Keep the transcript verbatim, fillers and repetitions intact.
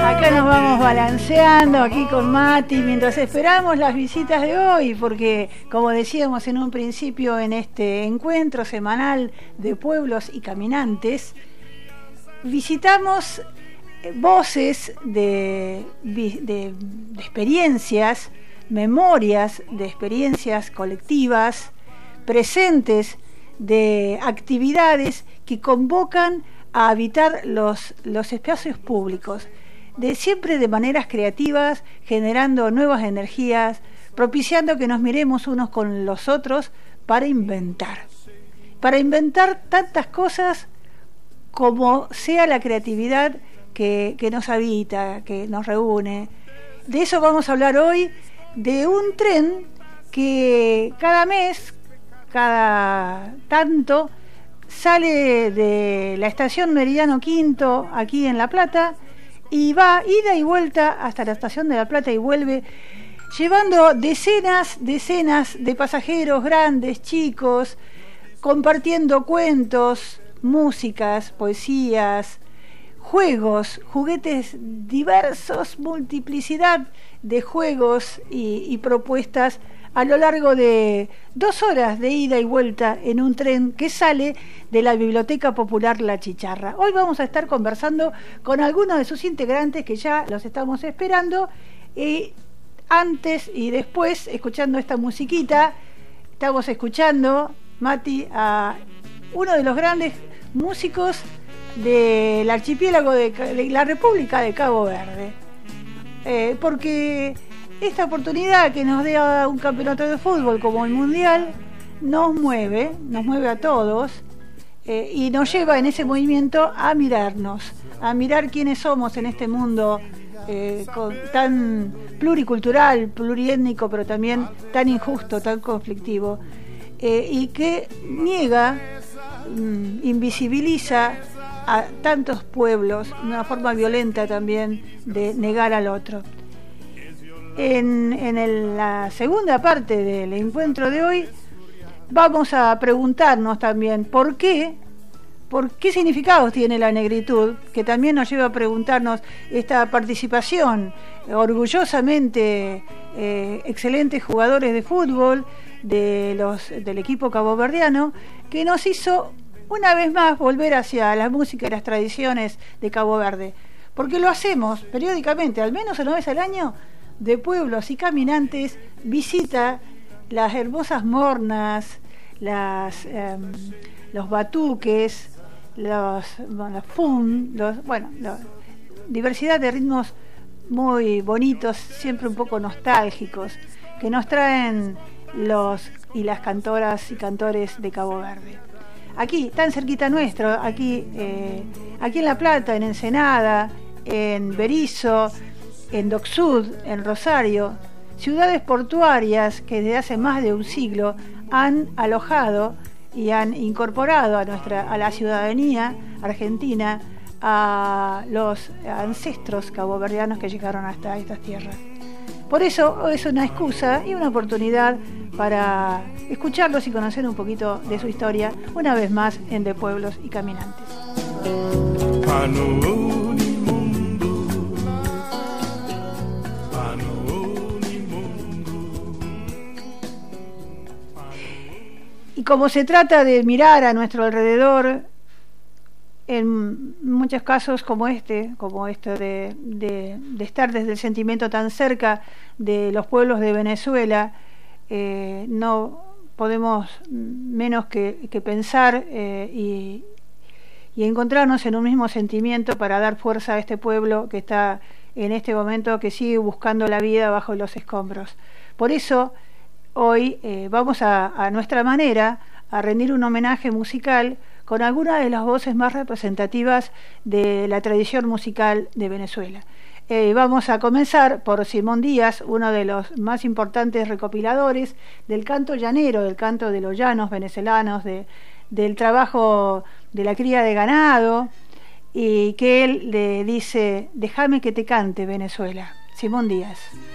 Acá nos vamos balanceando aquí con Mati mientras esperamos las visitas de hoy, porque como decíamos en un principio, en este encuentro semanal de pueblos y caminantes, visitamos voces de, de, de experiencias, memorias de experiencias colectivas, presentes de actividades que convocan a habitar los, los espacios públicos, de siempre de maneras creativas, generando nuevas energías, propiciando que nos miremos unos con los otros para inventar, para inventar tantas cosas como sea la creatividad que, que nos habita, que nos reúne. De eso vamos a hablar hoy, de un tren que cada mes, cada tanto, sale de la estación Meridiano Quinto, aquí en La Plata, y va ida y vuelta hasta la estación de La Plata y vuelve, llevando decenas, decenas de pasajeros, grandes, chicos, compartiendo cuentos, músicas, poesías, juegos, juguetes diversos, multiplicidad de juegos y, y propuestas a lo largo de dos horas de ida y vuelta en un tren que sale de la Biblioteca Popular La Chicharra. Hoy vamos a estar conversando con algunos de sus integrantes que ya los estamos esperando, y antes y después, escuchando esta musiquita, estamos escuchando, Mati, a uno de los grandes músicos del archipiélago de, de la República de Cabo Verde, eh, porque esta oportunidad que nos da un campeonato de fútbol como el Mundial nos mueve, nos mueve a todos, eh, y nos lleva en ese movimiento a mirarnos, a mirar quiénes somos en este mundo eh, con, tan pluricultural, pluriétnico, pero también tan injusto, tan conflictivo, eh, y que niega, mm, invisibiliza a tantos pueblos, una forma violenta también de negar al otro. En, en el, la segunda parte del encuentro de hoy vamos a preguntarnos también por qué, por qué significados tiene la negritud, que también nos lleva a preguntarnos esta participación, orgullosamente eh, excelentes jugadores de fútbol de los, del equipo caboverdiano, que nos hizo una vez más volver hacia la música y las tradiciones de Cabo Verde, porque lo hacemos periódicamente, al menos una vez al año, de pueblos y caminantes, visita las hermosas mornas, las, eh, los batuques, los, bueno, los fun, los, bueno, la diversidad de ritmos muy bonitos, siempre un poco nostálgicos, que nos traen los y las cantoras y cantores de Cabo Verde. Aquí, tan cerquita nuestro, aquí, eh, aquí en La Plata, en Ensenada, en Berisso, en Dock Sud, en Rosario, ciudades portuarias que desde hace más de un siglo han alojado y han incorporado a nuestra a la ciudadanía argentina a los ancestros caboverdianos que llegaron hasta estas tierras. Por eso es una excusa y una oportunidad para escucharlos y conocer un poquito de su historia, una vez más en De Pueblos y Caminantes. Y como se trata de mirar a nuestro alrededor, en muchos casos como este, como esto de, de, de estar desde el sentimiento tan cerca de los pueblos de Venezuela, eh, no podemos menos que, que pensar eh, y, y encontrarnos en un mismo sentimiento para dar fuerza a este pueblo que está en este momento, que sigue buscando la vida bajo los escombros. Por eso hoy eh, vamos a, a nuestra manera a rendir un homenaje musical con algunas de las voces más representativas de la tradición musical de Venezuela. Eh, vamos a comenzar por Simón Díaz, uno de los más importantes recopiladores del canto llanero, del canto de los llanos venezolanos, de, del trabajo de la cría de ganado, y que él le dice: déjame que te cante, Venezuela. Simón Díaz.